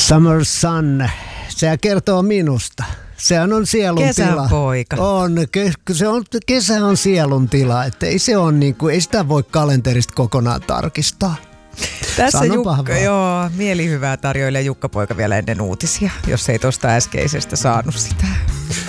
Summer Sun, se kertoo minusta. Sehän on sielun Kesän tila. poika. Kesä on sielun tila, että ei se on niinku, ei sitä voi kalenterista kokonaan tarkistaa. Tässä Jukka, joo, mielihyvää tarjoilee Jukka Poika vielä ennen uutisia, jos ei tuosta äskeisestä saanut sitä.